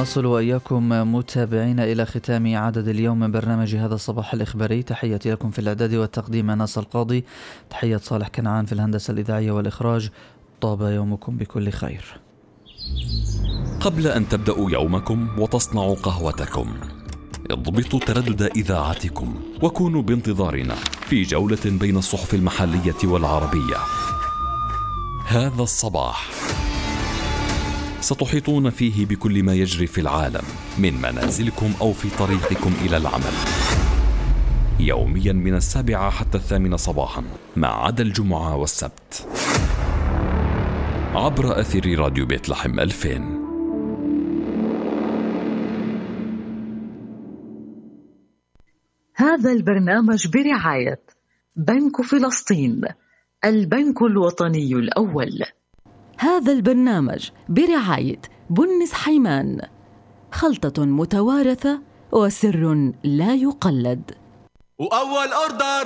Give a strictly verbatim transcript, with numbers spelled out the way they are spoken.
ونصل وإياكم متابعين إلى ختام عدد اليوم من برنامج هذا الصباح الإخباري. تحياتي لكم في الإعداد والتقديم ناس القاضي، تحية صالح كنعان في الهندسة الإذاعية والإخراج. طاب يومكم بكل خير. قبل أن تبدأوا يومكم وتصنعوا قهوتكم، اضبطوا تردد إذاعتكم وكونوا بانتظارنا في جولة بين الصحف المحلية والعربية. هذا الصباح ستحيطون فيه بكل ما يجري في العالم من منازلكم أو في طريقكم إلى العمل، يوميا من السابعة حتى الثامنة صباحا ما عدا الجمعة والسبت، عبر أثير راديو بيت لحم ألفين. هذا البرنامج برعاية بنك فلسطين، البنك الوطني الأول. هذا البرنامج برعاية بنس حيمان، خلطة متوارثة وسر لا يقلد. وأول أوردر